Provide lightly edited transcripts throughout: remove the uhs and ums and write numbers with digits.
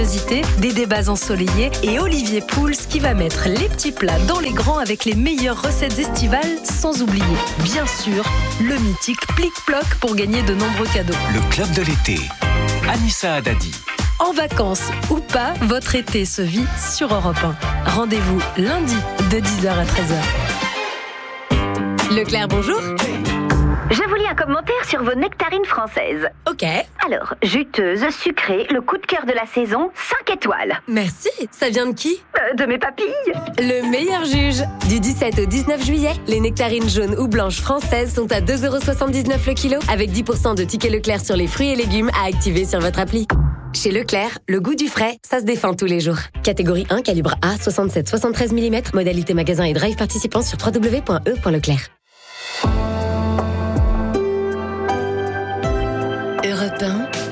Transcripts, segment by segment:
Des débats ensoleillés et Olivier Pouls qui va mettre les petits plats dans les grands avec les meilleures recettes estivales, sans oublier, bien sûr, le mythique Plic-Ploc pour gagner de nombreux cadeaux. Le club de l'été, Anissa Haddadi. En vacances ou pas, votre été se vit sur Europe 1. Rendez-vous lundi de 10h à 13h. Leclerc, bonjour. Je vous lis un commentaire sur vos nectarines françaises. Ok. Alors, juteuse, sucrée, le coup de cœur de la saison, 5 étoiles. Merci. Ça vient de qui ? De mes papilles. Le meilleur juge. Du 17 au 19 juillet, les nectarines jaunes ou blanches françaises sont à 2,79€ le kilo, avec 10% de tickets Leclerc sur les fruits et légumes à activer sur votre appli. Chez Leclerc, le goût du frais, ça se défend tous les jours. Catégorie 1, calibre A, 67-73 mm, modalité magasin et drive participant sur www.e.leclerc. Europe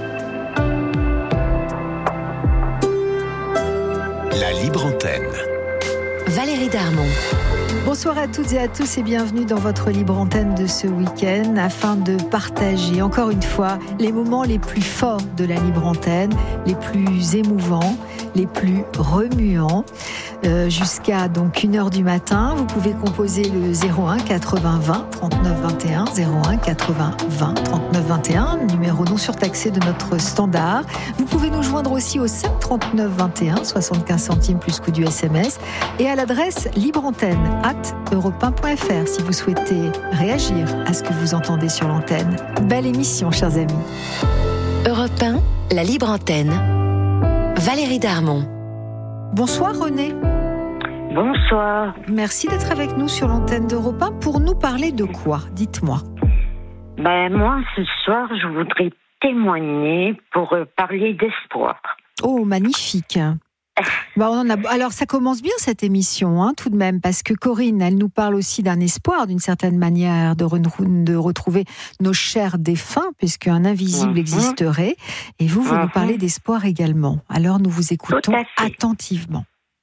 1. La libre antenne. Valérie Darmon. Bonsoir à toutes et à tous et bienvenue dans votre libre antenne de ce week-end afin de partager encore une fois les moments les plus forts de la libre antenne, les plus émouvants, les plus remuants. Jusqu'à donc 1h du matin, vous pouvez composer le 01 80 20 39 21, 01 80 20 39 21, numéro non surtaxé de notre standard. Vous pouvez nous joindre aussi au 7 39 21, 75 centimes plus coût du SMS, et à l'adresse libreantenne@europe1.fr si vous souhaitez réagir à ce que vous entendez sur l'antenne. Belle émission, chers amis. Europe 1, la libre antenne. Valérie Darmon. Bonsoir René. Bonsoir. Merci d'être avec nous sur l'antenne d'Europe 1 pour nous parler de quoi ? Dites-moi. Moi, ce soir, je voudrais témoigner pour parler d'espoir. Oh, magnifique. Alors, ça commence bien cette émission, tout de même, parce que Corinne, elle nous parle aussi d'un espoir, d'une certaine manière, de retrouver nos chers défunts, puisqu'un invisible existerait. Et vous nous parlez d'espoir également. Alors, nous vous écoutons attentivement.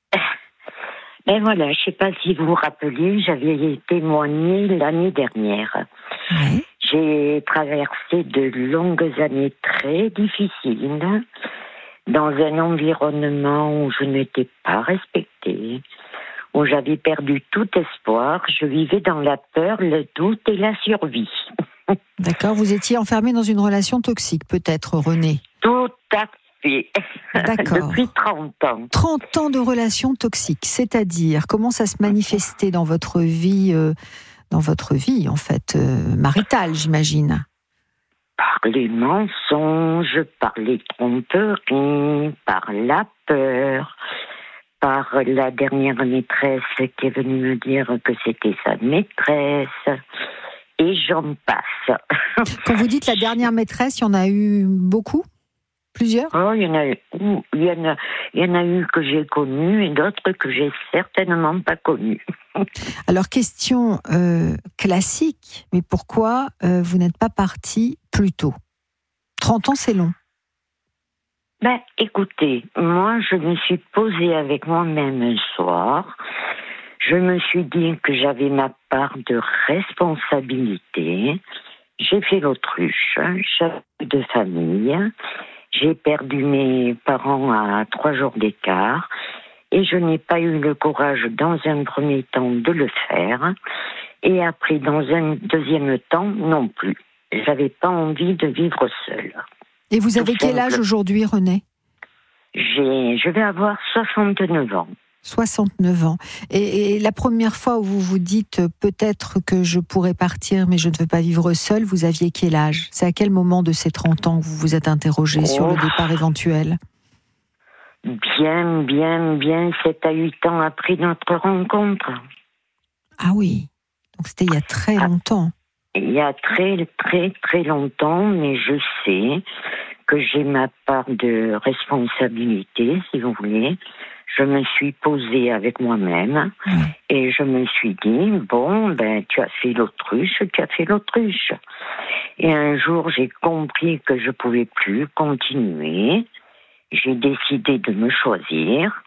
Ben voilà, je ne sais pas si vous vous rappelez, j'avais témoigné l'année dernière. Oui. J'ai traversé de longues années très difficiles, dans un environnement où je n'étais pas respectée, où j'avais perdu tout espoir. Je vivais dans la peur, le doute et la survie. D'accord, vous étiez enfermé dans une relation toxique, peut-être, René ? Tout à fait. D'accord. Depuis 30 ans. 30 ans de relation toxique, c'est-à-dire, comment ça se manifestait dans votre vie, en fait, maritale, j'imagine ? Par les mensonges, par les tromperies, par la peur, par la dernière maîtresse qui est venue me dire que c'était sa maîtresse, et j'en passe. Quand vous dites la dernière maîtresse, il y en a eu beaucoup ? Plusieurs ? Oh, il y en a eu que j'ai connues et d'autres que j'ai certainement pas connues. Alors, question classique, mais pourquoi vous n'êtes pas parti plus tôt ? 30 ans, c'est long. Écoutez, moi, je me suis posée avec moi-même un soir. Je me suis dit que j'avais ma part de responsabilité. J'ai fait l'autruche, chef de famille. J'ai perdu mes parents à 3 jours d'écart. Et je n'ai pas eu le courage, dans un premier temps, de le faire. Et après, dans un deuxième temps, non plus. J'avais pas envie de vivre seule. Et vous avez quel âge aujourd'hui, René ? Je vais avoir 69 ans. 69 ans. Et la première fois où vous vous dites peut-être que je pourrais partir, mais je ne veux pas vivre seule, vous aviez quel âge ? C'est à quel moment de ces 30 ans que vous vous êtes interrogé sur le départ éventuel ? Bien, 7 à 8 ans après notre rencontre. Ah oui, donc c'était il y a très longtemps. Il y a très, très, très longtemps, mais je sais que j'ai ma part de responsabilité, si vous voulez. Je me suis posée avec moi-même et je me suis dit, tu as fait l'autruche. Et un jour, j'ai compris que je ne pouvais plus continuer. J'ai décidé de me choisir.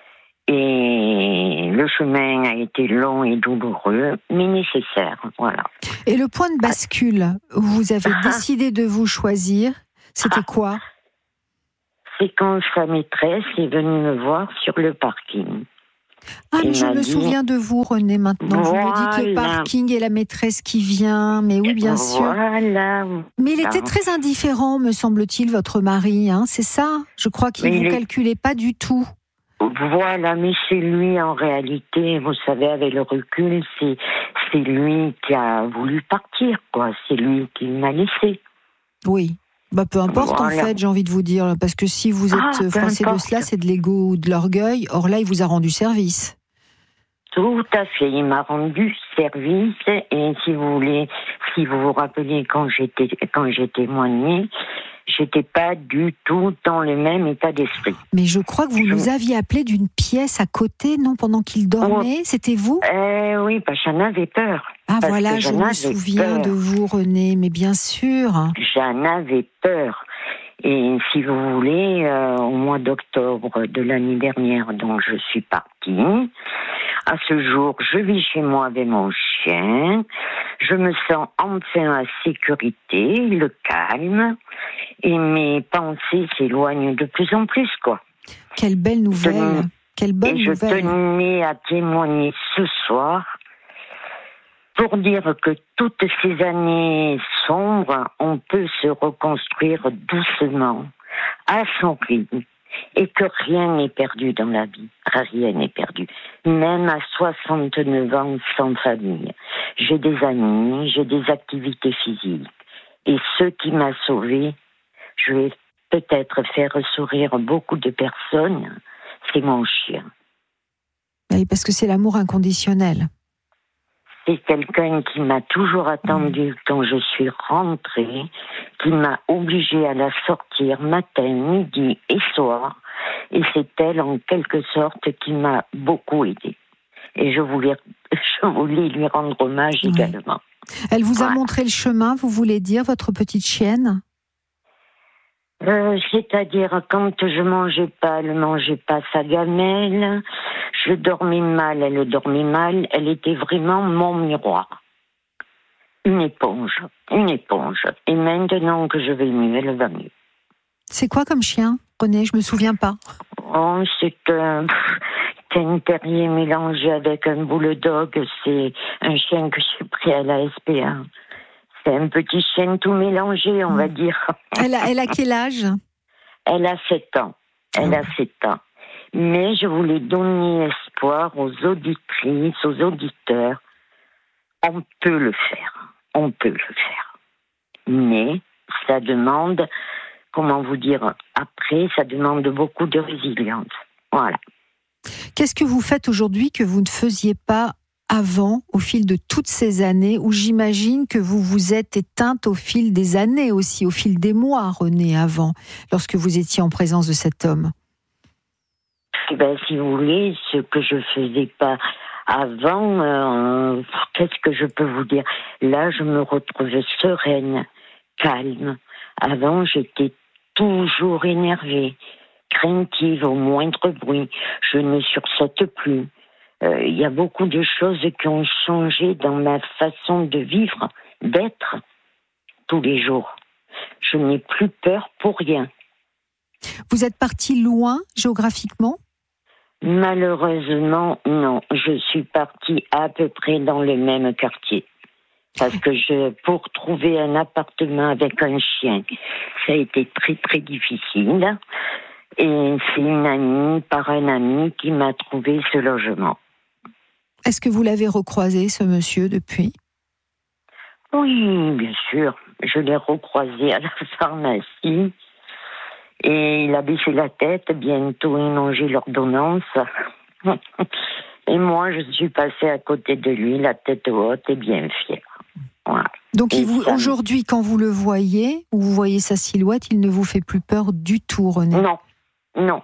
Et le chemin a été long et douloureux, mais nécessaire, voilà. Et le point de bascule, où vous avez décidé de vous choisir, c'était quoi ? c'est quand sa maîtresse est venue me voir sur le parking. Ah, mais je me souviens de vous, René, maintenant. Vous me dites le parking et la maîtresse qui vient. Mais oui, bien sûr. Voilà. Mais il était très indifférent, me semble-t-il, votre mari. Hein, c'est ça ? Je crois qu'il ne vous calculait pas du tout. Voilà, mais c'est lui, en réalité, vous savez, avec le recul, c'est lui qui a voulu partir, quoi. C'est lui qui m'a laissé. Oui. Bah, peu importe, en fait, j'ai envie de vous dire, parce que si vous êtes froissé de cela, c'est de l'ego ou de l'orgueil. Or là, il vous a rendu service. Tout à fait, il m'a rendu service, et si vous vous rappelez, quand j'ai témoigné, j'étais pas du tout dans le même état d'esprit. Mais je crois que vous nous aviez appelé d'une pièce à côté, non, pendant qu'il dormait, c'était vous ? Oui, parce que j'en avais peur. Ah voilà, je me souviens de vous, René, mais bien sûr. J'en avais peur. Et si vous voulez, au mois d'octobre de l'année dernière, dont je suis partie, à ce jour, je vis chez moi avec mon chien, je me sens enfin en sécurité, le calme, et mes pensées s'éloignent de plus en plus, quoi. Quelle belle nouvelle, quelle bonne nouvelle. Je tenais à témoigner ce soir pour dire que toutes ces années sombres, on peut se reconstruire doucement, à son rythme, et que rien n'est perdu dans la vie. Rien n'est perdu. Même à 69 ans sans famille. J'ai des amis, j'ai des activités physiques. Et ce qui m'a sauvée, je vais peut-être faire sourire beaucoup de personnes, c'est mon chien. Oui, parce que c'est l'amour inconditionnel. C'est quelqu'un qui m'a toujours attendu quand je suis rentrée, qui m'a obligée à la sortir matin, midi et soir. Et c'est elle, en quelque sorte, qui m'a beaucoup aidée. Et je voulais lui rendre hommage également. Elle vous a montré le chemin, vous voulez dire, votre petite chienne ? C'est-à-dire, quand je mangeais pas, elle mangeait pas sa gamelle. Je dormais mal, elle dormait mal. Elle était vraiment mon miroir. Une éponge. Et maintenant que je vais mieux, elle va mieux. C'est quoi comme chien, René ? Je me souviens pas. Oh, c'est un terrier mélangé avec un bulldog. C'est un chien que j'ai pris à la SPA. C'est un petit chien tout mélangé, on va dire. Elle a quel âge ? Elle a 7 ans. Mais je voulais donner espoir aux auditrices, aux auditeurs. On peut le faire. Mais ça demande, comment vous dire, après, ça demande beaucoup de résilience. Voilà. Qu'est-ce que vous faites aujourd'hui que vous ne faisiez pas avant, au fil de toutes ces années, où j'imagine que vous vous êtes éteinte au fil des années aussi, au fil des mois, René, avant, lorsque vous étiez en présence de cet homme ? Si vous voulez, ce que je faisais pas avant, qu'est-ce que je peux vous dire ? Là, je me retrouve sereine, calme. Avant, j'étais toujours énervée, craintive au moindre bruit. Je ne sursaute plus. Il y a beaucoup de choses qui ont changé dans ma façon de vivre, d'être tous les jours. Je n'ai plus peur pour rien. Vous êtes parti loin géographiquement ? Malheureusement, non. Je suis partie à peu près dans le même quartier. Parce que pour trouver un appartement avec un chien, ça a été très très difficile. Et c'est une amie, par un ami, qui m'a trouvé ce logement. Est-ce que vous l'avez recroisé, ce monsieur, depuis ? Oui, bien sûr. Je l'ai recroisé à la pharmacie. Et il a baissé la tête. Bientôt, il mangeait l'ordonnance. Et moi, je suis passée à côté de lui, la tête haute et bien fière. Voilà. Donc, aujourd'hui, quand vous le voyez, ou vous voyez sa silhouette, il ne vous fait plus peur du tout, René ? Non.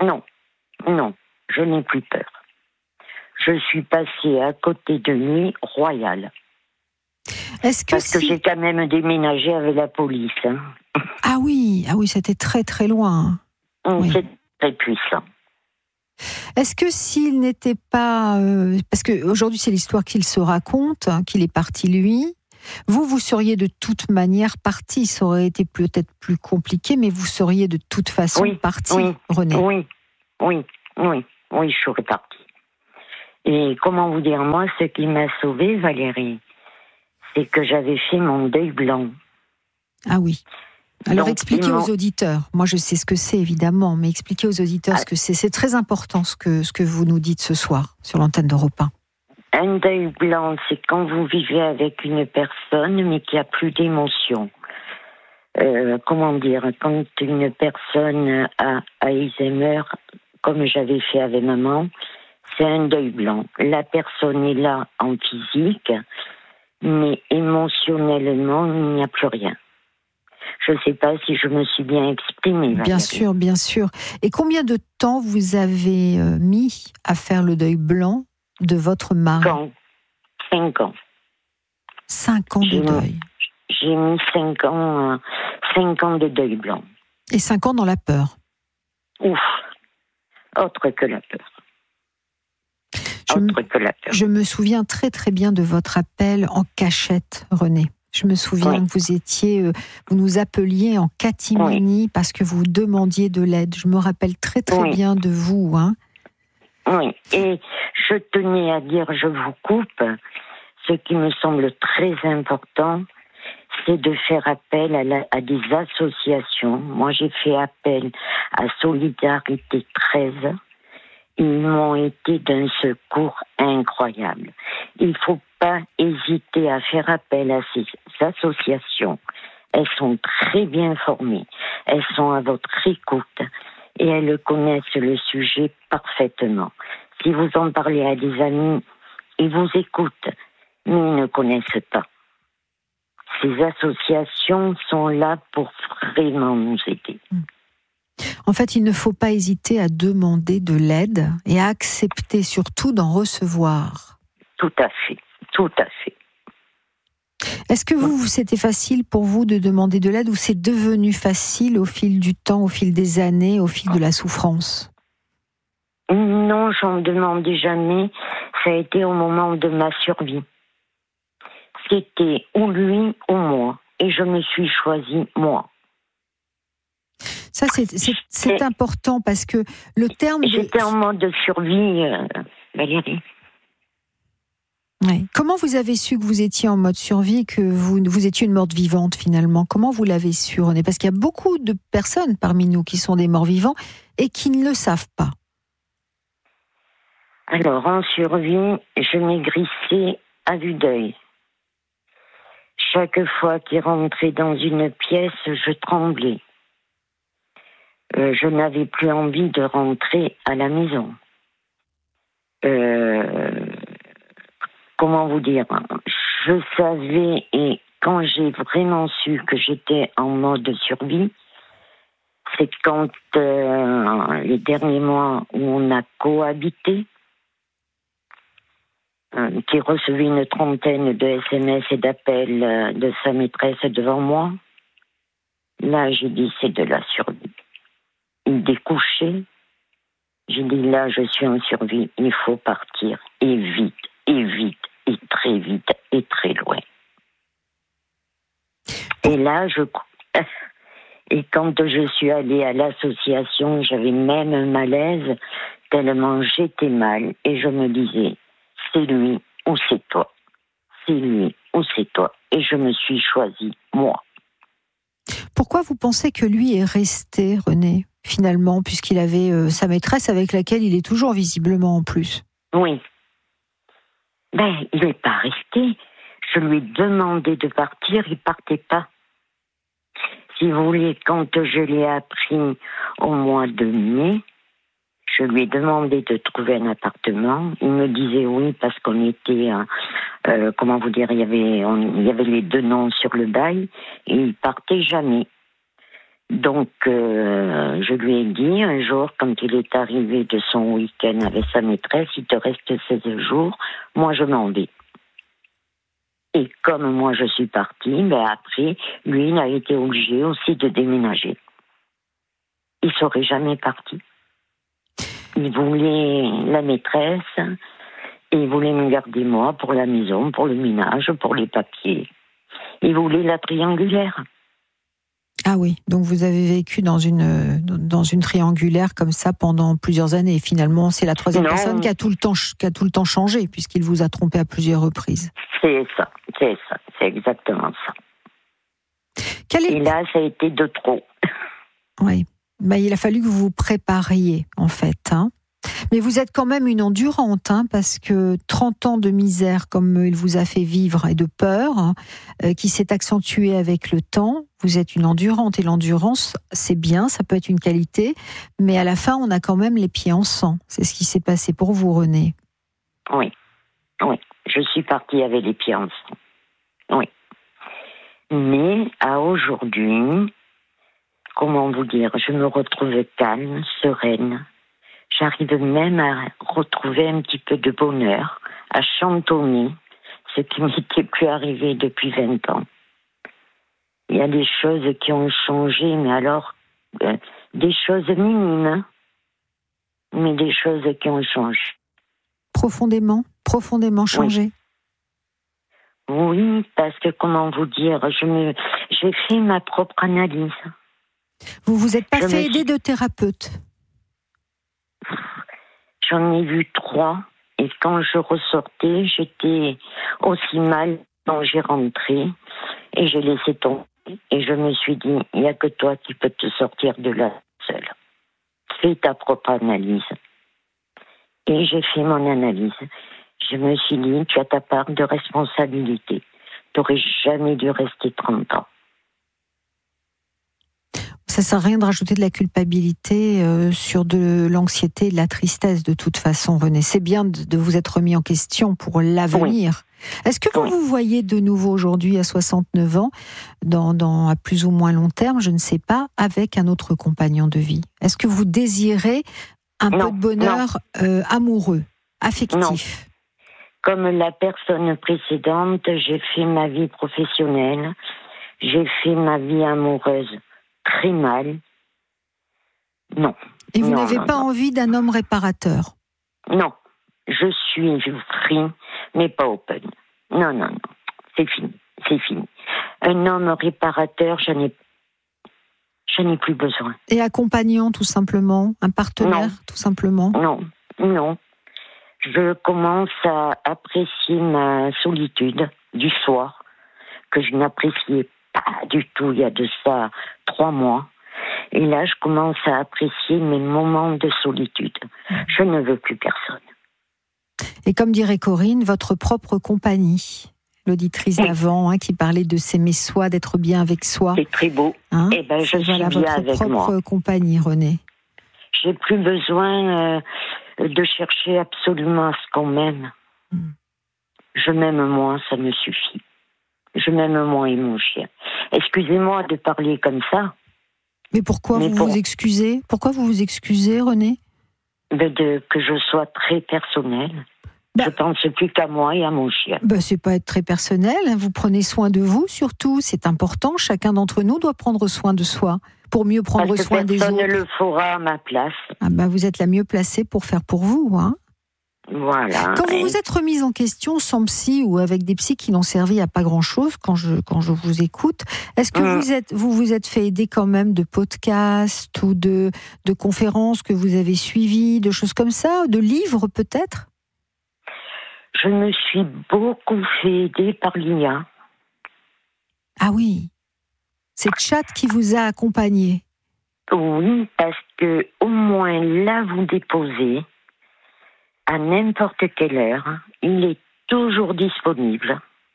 Je n'ai plus peur. Je suis passée à côté de lui, royale. Parce que j'ai quand même déménagé avec la police. Ah oui, c'était très très loin. C'est très puissant. Est-ce que s'il n'était pas... parce qu'aujourd'hui, c'est l'histoire qu'il se raconte, qu'il est parti lui. Vous seriez de toute manière parti. Ça aurait été peut-être plus compliqué, mais vous seriez de toute façon parti, René. Oui, je serais partie. Et comment vous dire, moi, ce qui m'a sauvée, Valérie, c'est que j'avais fait mon deuil blanc. Ah oui. Alors donc, expliquez aux auditeurs. Moi, je sais ce que c'est, évidemment, mais expliquez aux auditeurs ce que c'est. C'est très important ce que vous nous dites ce soir sur l'antenne d'Europe 1. Un deuil blanc, c'est quand vous vivez avec une personne, mais qui a plus d'émotion. Comment dire, quand une personne a Alzheimer, comme j'avais fait avec maman, c'est un deuil blanc. La personne est là en physique, mais émotionnellement, il n'y a plus rien. Je ne sais pas si je me suis bien exprimée. Bien sûr, bien sûr. Et combien de temps vous avez mis à faire le deuil blanc de votre mari ? 5 ans. 5 ans de deuil. J'ai mis 5 ans de deuil blanc. Et 5 ans dans la peur. Ouf, autre que la peur. Je me souviens très très bien de votre appel en cachette, René. Je me souviens que vous nous appeliez en catimini parce que vous demandiez de l'aide. Je me rappelle très très bien de vous. Hein. Oui, et je tenais à dire, je vous coupe, ce qui me semble très important, c'est de faire appel à des associations. Moi, j'ai fait appel à Solidarité 13. Ils m'ont été d'un secours incroyable. Il ne faut pas hésiter à faire appel à ces associations. Elles sont très bien formées. Elles sont à votre écoute et elles connaissent le sujet parfaitement. Si vous en parlez à des amis, ils vous écoutent, mais ils ne connaissent pas. Ces associations sont là pour vraiment nous aider. En fait, il ne faut pas hésiter à demander de l'aide et à accepter surtout d'en recevoir. Tout à fait. Est-ce que c'était facile pour vous de demander de l'aide ou c'est devenu facile au fil du temps, au fil des années, au fil de la souffrance ? Non, j'en demandais jamais. Ça a été au moment de ma survie. C'était ou lui ou moi. Et je me suis choisie moi. Ça, c'est important parce que le terme... J'étais en mode de survie, Valérie. Oui. Comment vous avez su que vous étiez en mode survie et que vous étiez une morte vivante finalement ? Comment vous l'avez su, René ? Parce qu'il y a beaucoup de personnes parmi nous qui sont des morts vivants et qui ne le savent pas. Alors, en survie, je maigrissais à vue d'œil. Chaque fois qu'il rentrait dans une pièce, je tremblais. Je n'avais plus envie de rentrer à la maison. Comment vous dire ? Je savais, et quand j'ai vraiment su que j'étais en mode survie, c'est quand les derniers mois où on a cohabité, qui recevait une trentaine de SMS et d'appels de sa maîtresse devant moi, là j'ai dit c'est de la survie. Il découchait, j'ai dit là je suis en survie, il faut partir, et vite, et très loin. Et là et quand je suis allée à l'association, j'avais même un malaise tellement j'étais mal et je me disais c'est lui ou c'est toi, c'est lui ou c'est toi, et je me suis choisie moi. Pourquoi vous pensez que lui est resté, René, finalement, puisqu'il avait sa maîtresse avec laquelle il est toujours visiblement en plus ? Oui. Ben, il n'est pas resté. Je lui ai demandé de partir, il ne partait pas. Si vous voulez, quand je l'ai appris au mois de mai, je lui ai demandé de trouver un appartement. Il me disait oui parce qu'on était, comment vous dire, il y avait les deux noms sur le bail et il partait jamais. Donc, je lui ai dit un jour, quand il est arrivé de son week-end avec sa maîtresse, il te reste 16 jours, moi je m'en vais. Et comme moi je suis partie, ben après, lui il a été obligé aussi de déménager. Il serait jamais parti. Il voulait la maîtresse et il voulait me garder moi pour la maison, pour le ménage, pour les papiers. Il voulait la triangulaire. Ah oui, donc vous avez vécu dans une triangulaire comme ça pendant plusieurs années. Et finalement, c'est la troisième personne qui a tout le temps changé, puisqu'il vous a trompé à plusieurs reprises. C'est exactement ça. Et là, ça a été de trop. Oui, il a fallu que vous vous prépariez, en fait. Mais vous êtes quand même une endurante, parce que 30 ans de misère, comme il vous a fait vivre, et de peur, qui s'est accentuée avec le temps, vous êtes une endurante. Et l'endurance, c'est bien, ça peut être une qualité, mais à la fin, on a quand même les pieds en sang. C'est ce qui s'est passé pour vous, Renée. Oui. Je suis partie avec les pieds en sang. Oui. Mais à aujourd'hui, comment vous dire, je me retrouve calme, sereine. J'arrive même à retrouver un petit peu de bonheur, à chantonner, ce qui m'était plus arrivé depuis 20 ans. Il y a des choses qui ont changé, mais alors, des choses minimes, mais des choses qui ont changé. Profondément changé. Oui, parce que, comment vous dire, j'ai fait ma propre analyse. Vous vous êtes pas fait aider de thérapeute? J'en ai vu 3, et quand je ressortais, j'étais aussi mal quand j'ai rentré, et j'ai laissé tomber, et je me suis dit, il n'y a que toi qui peux te sortir de là seule. Fais ta propre analyse. Et j'ai fait mon analyse. Je me suis dit, tu as ta part de responsabilité. Tu n'aurais jamais dû rester 30 ans. Ça ne sert à rien de rajouter de la culpabilité sur de l'anxiété et de la tristesse, de toute façon, Renée. C'est bien de vous être remis en question pour l'avenir. Oui. Est-ce que vous vous voyez de nouveau aujourd'hui, à 69 ans, à plus ou moins long terme, je ne sais pas, avec un autre compagnon de vie? Est-ce que vous désirez un peu de bonheur amoureux, affectif? Non. Comme la personne précédente, j'ai fait ma vie professionnelle, j'ai fait ma vie amoureuse très mal. Non. Et vous n'avez pas envie d'un homme réparateur? Non. Je suis free, mais pas open. Non. C'est fini. Un homme réparateur, j'en ai plus besoin. Et accompagnant, tout simplement? Un partenaire, tout simplement? Non. Je commence à apprécier ma solitude du soir, que je n'appréciais pas du tout il y a de ça 3 mois. Et là, je commence à apprécier mes moments de solitude. Je ne veux plus personne. Et comme dirait Corinne, votre propre compagnie. L'auditrice d'avant, qui parlait de s'aimer soi, d'être bien avec soi. C'est très beau. Je suis bien avec moi. Votre propre compagnie, Renée. J'ai plus besoin de chercher absolument à ce qu'on m'aime. Je m'aime moins, ça me suffit. Je m'aime moins et mon chien. Excusez-moi de parler comme ça. Mais pourquoi vous excusez? Pourquoi vous vous excusez, Renée? Que je sois très personnelle. Je pense plus qu'à moi et à mon chien. C'est pas être très personnel. Vous prenez soin de vous, surtout. C'est important. Chacun d'entre nous doit prendre soin de soi pour mieux prendre soin des autres. Personne ne le fera à ma place. Vous êtes la mieux placée pour faire pour vous, Voilà. Quand vous vous êtes remise en question sans psy ou avec des psys qui n'ont servi à pas grand-chose, quand je vous écoute, est-ce que vous vous êtes fait aider quand même de podcasts ou de conférences que vous avez suivies, de choses comme ça, de livres peut-être? Je me suis beaucoup fait aider par l'IA. Ah oui, c'est Chat qui vous a accompagné. Oui, parce que au moins là vous déposez à n'importe quelle heure, il est toujours disponible.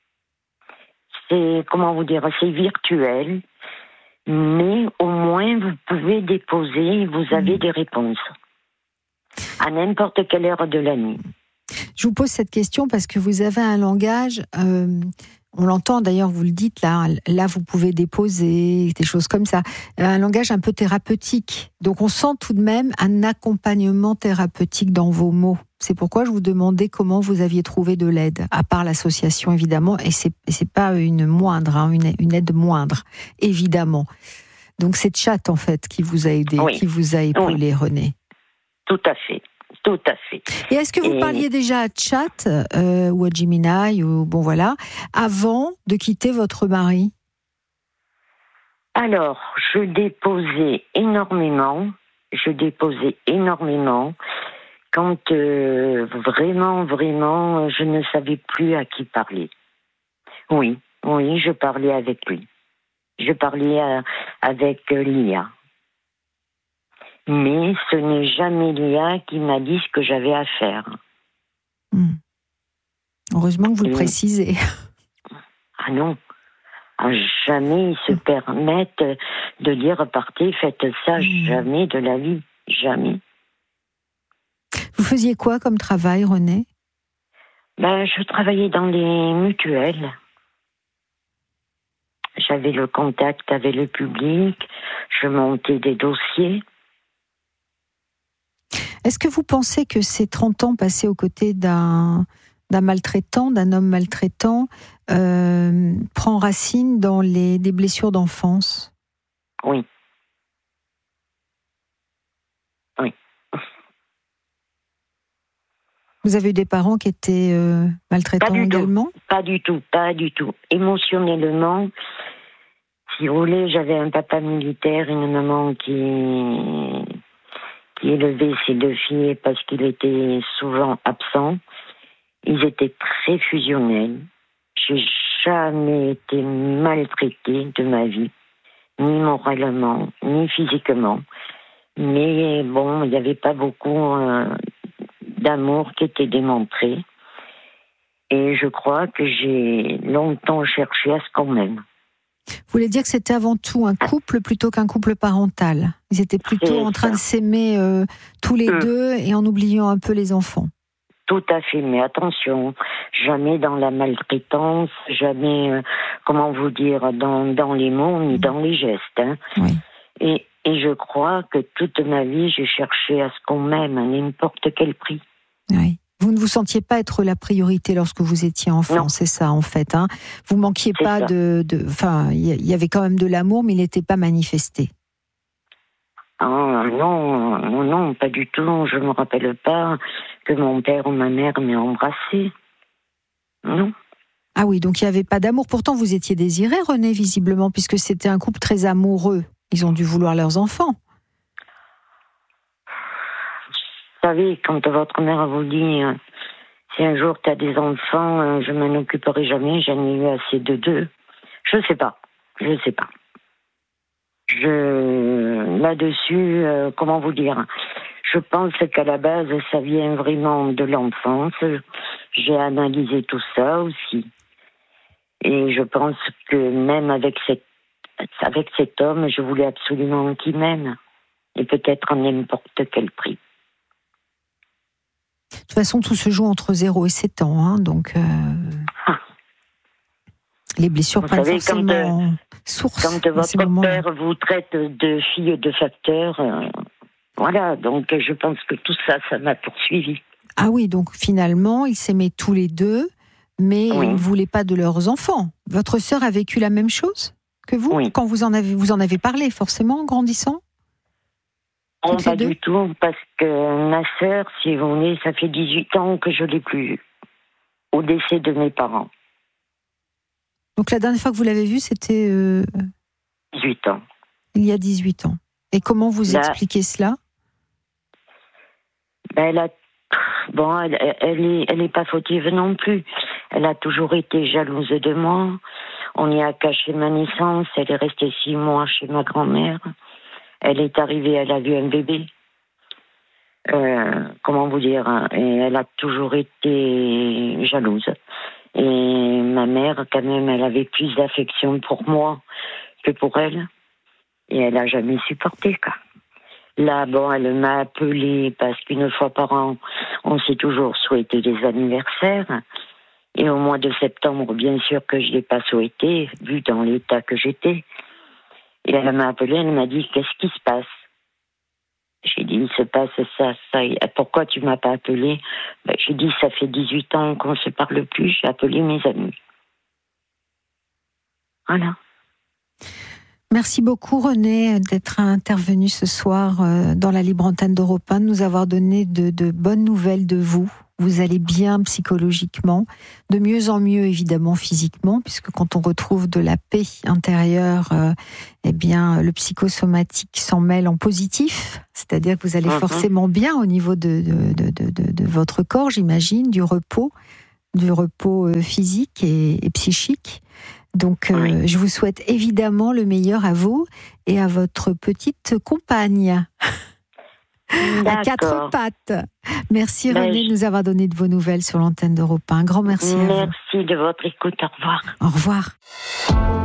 C'est, c'est virtuel, mais au moins vous pouvez déposer et vous avez des réponses. À n'importe quelle heure de la nuit. Je vous pose cette question parce que vous avez un langage, on l'entend d'ailleurs, vous le dites, là vous pouvez déposer, des choses comme ça, un langage un peu thérapeutique. Donc on sent tout de même un accompagnement thérapeutique dans vos mots. C'est pourquoi je vous demandais comment vous aviez trouvé de l'aide, à part l'association évidemment, et c'est pas une moindre, une aide moindre, évidemment. Donc c'est Chat en fait qui vous a aidé, qui vous a épaulé, Renée. Tout à fait. Tout à fait. Et est-ce que vous parliez déjà à Chat ou à Gemini ou avant de quitter votre mari? Alors, je déposais énormément quand vraiment, je ne savais plus à qui parler. Oui, je parlais avec lui. Je parlais avec Lia. Mais ce n'est jamais Lia qui m'a dit ce que j'avais à faire. Heureusement que vous le précisez. Ah non. Jamais ils se permettent de dire partez, faites ça, jamais de la vie, jamais. Vous faisiez quoi comme travail, Renée? Je travaillais dans les mutuelles. J'avais le contact avec le public, je montais des dossiers. Est-ce que vous pensez que ces 30 ans passés aux côtés d'un maltraitant, d'un homme maltraitant, prend racine dans des blessures d'enfance? Oui. Vous avez eu des parents qui étaient maltraitants également? Pas du tout. Émotionnellement, si vous voulez, j'avais un papa militaire, une maman qui élevait ses 2 filles parce qu'il était souvent absent. Ils étaient très fusionnels. J'ai jamais été maltraitée de ma vie, ni moralement, ni physiquement. Mais bon, il n'y avait pas beaucoup d'amour qui était démontré. Et je crois que j'ai longtemps cherché à ce qu'on m'aime. Vous voulez dire que c'était avant tout un couple plutôt qu'un couple parental? Ils étaient plutôt en train de s'aimer tous les deux et en oubliant un peu les enfants. Tout à fait, mais attention, jamais dans la maltraitance, jamais, dans les mots ni dans les gestes. Hein. Oui. Et je crois que toute ma vie, j'ai cherché à ce qu'on m'aime à n'importe quel prix. Oui. Vous ne vous sentiez pas être la priorité lorsque vous étiez enfant, non. C'est ça en fait. Hein. Vous manquiez pas Enfin, il y avait quand même de l'amour, mais il n'était pas manifesté. Ah, non, pas du tout. Je ne me rappelle pas que mon père ou ma mère m'aient embrassé. Non. Ah oui, donc il n'y avait pas d'amour. Pourtant, vous étiez désirée, Renée, visiblement, puisque c'était un couple très amoureux. Ils ont dû vouloir leurs enfants. Vous savez, quand votre mère vous dit si un jour tu as des enfants, je m'en occuperai jamais, j'en ai eu assez de 2. Je sais pas. Là-dessus, comment vous dire, je pense qu'à la base, ça vient vraiment de l'enfance. J'ai analysé tout ça aussi. Et je pense que même avec cet homme, je voulais absolument qu'il m'aime. Et peut-être à n'importe quel prix. De toute façon, tout se joue entre 0 et 7 ans. Hein, donc, les blessures prennent forcément source. Quand votre père vous traite de fille de facteur, voilà, donc je pense que tout ça, ça m'a poursuivi. Ah oui, donc finalement, ils s'aimaient tous les deux, mais ils ne voulaient pas de leurs enfants. Votre sœur a vécu la même chose que vous, quand vous en avez parlé, forcément, en grandissant? Non, pas du tout, parce que ma sœur, si vous voulez, ça fait 18 ans que je ne l'ai plus vue, au décès de mes parents. Donc la dernière fois que vous l'avez vue, c'était 18 ans. Il y a 18 ans. Et comment vous expliquez cela? Elle est pas fautive non plus. Elle a toujours été jalouse de moi. On y a caché ma naissance. Elle est restée 6 mois chez ma grand-mère. Elle est arrivée, elle a vu un bébé. Comment vous dire, et elle a toujours été jalouse. Et ma mère, quand même, elle avait plus d'affection pour moi que pour elle. Et elle n'a jamais supporté, quoi. Là, elle m'a appelée parce qu'une fois par an, on s'est toujours souhaité des anniversaires. Et au mois de septembre, bien sûr que je ne l'ai pas souhaité, vu dans l'état que j'étais. Et elle m'a appelée, elle m'a dit, qu'est-ce qui se passe? J'ai dit, il se passe ça. Pourquoi tu m'as pas appelé? J'ai dit, ça fait 18 ans qu'on ne se parle plus, j'ai appelé mes amis. Voilà. Merci beaucoup René d'être intervenu ce soir dans la libre antenne d'Europe 1, de nous avoir donné de bonnes nouvelles de vous. Vous allez bien psychologiquement, de mieux en mieux évidemment physiquement, puisque quand on retrouve de la paix intérieure, eh bien le psychosomatique s'en mêle en positif, c'est-à-dire que vous allez forcément bien au niveau de votre corps, j'imagine, du repos physique et psychique. Donc je vous souhaite évidemment le meilleur à vous et à votre petite compagne. À 4 pattes. Merci René de nous avoir donné de vos nouvelles sur l'antenne d'Europe 1. Un grand merci à vous. Merci de votre écoute. Au revoir. Au revoir.